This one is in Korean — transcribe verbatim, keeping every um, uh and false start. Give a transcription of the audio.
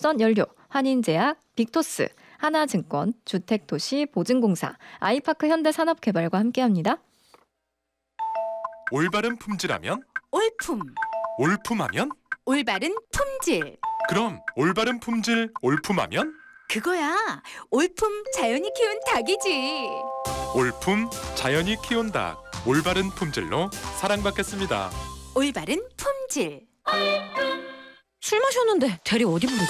낯선 연료, 한인제약, 빅토스, 하나증권, 주택도시보증공사, 아이파크 현대산업개발과 함께합니다. 올바른 품질하면 올품, 올품하면 올바른 품질. 그럼 올바른 품질 올품하면 그거야. 올품 자연이 키운 닭이지. 올품 자연이 키운 닭 올바른 품질로 사랑받겠습니다. 올바른 품질. 술 마셨는데 대리 어디 부르지?